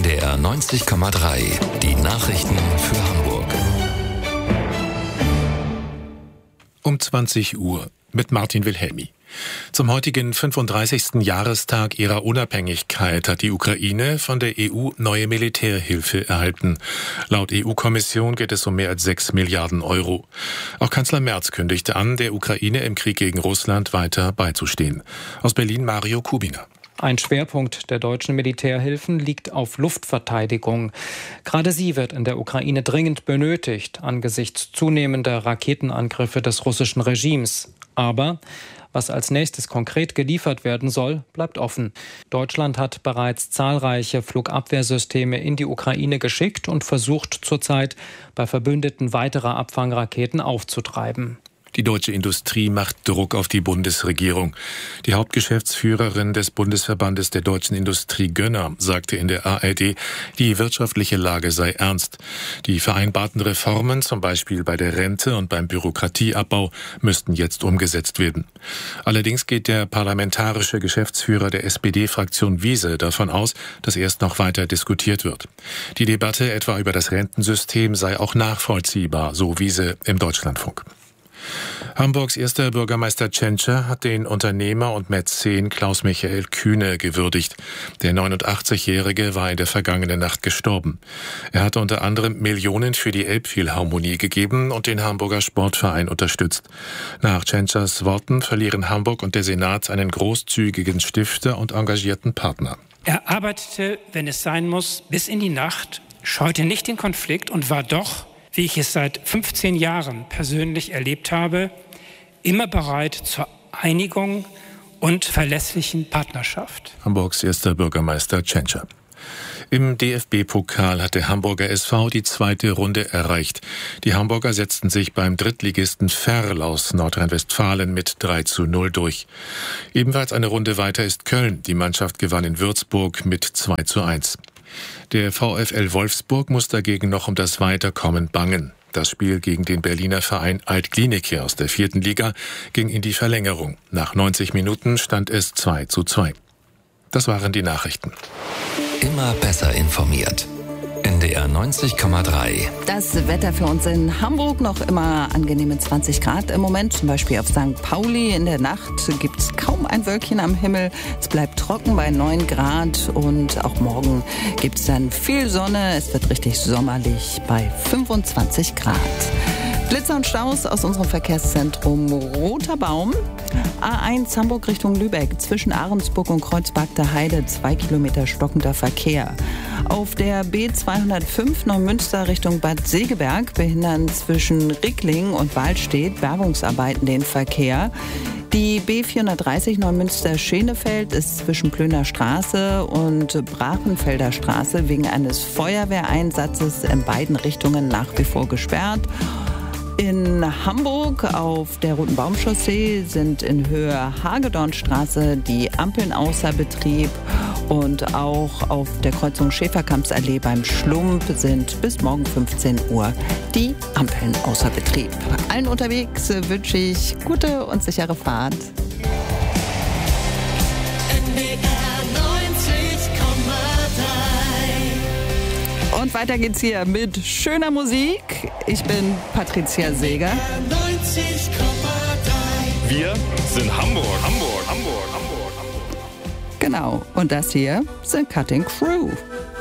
NDR 90,3. Die Nachrichten für Hamburg. Um 20 Uhr mit Martin Wilhelmi. Zum heutigen 35. Jahrestag ihrer Unabhängigkeit hat die Ukraine von der EU neue Militärhilfe erhalten. Laut EU-Kommission geht es um mehr als 6 Milliarden Euro. Auch Kanzler Merz kündigte an, der Ukraine im Krieg gegen Russland weiter beizustehen. Aus Berlin Mario Kubina. Ein Schwerpunkt der deutschen Militärhilfen liegt auf Luftverteidigung. Gerade sie wird in der Ukraine dringend benötigt, angesichts zunehmender Raketenangriffe des russischen Regimes. Aber was als nächstes konkret geliefert werden soll, bleibt offen. Deutschland hat bereits zahlreiche Flugabwehrsysteme in die Ukraine geschickt und versucht zurzeit, bei Verbündeten weitere Abfangraketen aufzutreiben. Die deutsche Industrie macht Druck auf die Bundesregierung. Die Hauptgeschäftsführerin des Bundesverbandes der deutschen Industrie Gönner sagte in der ARD, die wirtschaftliche Lage sei ernst. Die vereinbarten Reformen, zum Beispiel bei der Rente und beim Bürokratieabbau, müssten jetzt umgesetzt werden. Allerdings geht der parlamentarische Geschäftsführer der SPD-Fraktion Wiese davon aus, dass erst noch weiter diskutiert wird. Die Debatte etwa über das Rentensystem sei auch nachvollziehbar, so Wiese im Deutschlandfunk. Hamburgs erster Bürgermeister Tschentscher hat den Unternehmer und Mäzen Klaus-Michael Kühne gewürdigt. Der 89-Jährige war in der vergangenen Nacht gestorben. Er hatte unter anderem Millionen für die Elbphilharmonie gegeben und den Hamburger Sportverein unterstützt. Nach Tschentschers Worten verlieren Hamburg und der Senat einen großzügigen Stifter und engagierten Partner. Er arbeitete, wenn es sein muss, bis in die Nacht, scheute nicht den Konflikt und war doch, wie ich es seit 15 Jahren persönlich erlebt habe, immer bereit zur Einigung und verlässlichen Partnerschaft. Hamburgs erster Bürgermeister Tschentscher. Im DFB-Pokal hat der Hamburger SV die zweite Runde erreicht. Die Hamburger setzten sich beim Drittligisten Verl aus Nordrhein-Westfalen mit 3:0 durch. Ebenfalls eine Runde weiter ist Köln. Die Mannschaft gewann in Würzburg mit 2:1. Der VfL Wolfsburg muss dagegen noch um das Weiterkommen bangen. Das Spiel gegen den Berliner Verein Alt-Glienicke aus der 4. Liga ging in die Verlängerung. Nach 90 Minuten stand es 2:2. Das waren die Nachrichten. Immer besser informiert. NDR 90,3. Das Wetter für uns in Hamburg noch immer angenehme 20 Grad im Moment. Zum Beispiel auf St. Pauli in der Nacht gibt es kaum ein Wölkchen am Himmel. Es bleibt trocken bei 9 Grad und auch morgen gibt es dann viel Sonne. Es wird richtig sommerlich bei 25 Grad. Blitzer und Staus aus unserem Verkehrszentrum Roter Baum. A1 Hamburg Richtung Lübeck, zwischen Ahrensburg und Kreuzberg der Heide, 2 Kilometer stockender Verkehr. Auf der B205 Neumünster Richtung Bad Segeberg behindern zwischen Rickling und Wahlstedt Bergungsarbeiten den Verkehr. Die B430 Neumünster-Schenefeld ist zwischen Plöner Straße und Brachenfelder Straße wegen eines Feuerwehreinsatzes in beiden Richtungen nach wie vor gesperrt. In Hamburg auf der Roten Baumchaussee sind in Höhe Hagedornstraße die Ampeln außer Betrieb und auch auf der Kreuzung Schäferkampsallee beim Schlump sind bis morgen 15 Uhr die Ampeln außer Betrieb. Allen unterwegs wünsche ich gute und sichere Fahrt. Und weiter geht's hier mit schöner Musik. Ich bin Patricia Seeger. Wir sind Hamburg. Genau, und das hier sind Cutting Crew.